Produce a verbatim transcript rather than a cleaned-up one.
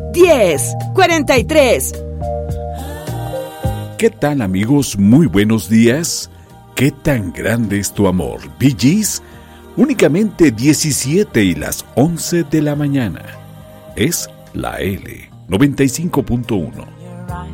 diez, cuarenta y tres. ¿Qué tal, amigos? Muy buenos días. ¿Qué tan grande es tu amor? Bee Gees, únicamente diecisiete y las once de la mañana. Es la L noventa y cinco punto uno.